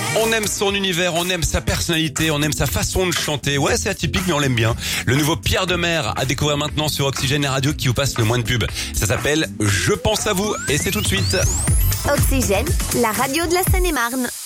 On aime son univers, on aime sa personnalité, on aime sa façon de chanter. Ouais, c'est atypique, mais on l'aime bien. Le nouveau Pierre Demers à découvrir maintenant sur Oxygène et Radio qui vous passe le moins de pub. Ça s'appelle Je pense à vous et c'est tout de suite. Oxygène, la radio de la Seine-et-Marne.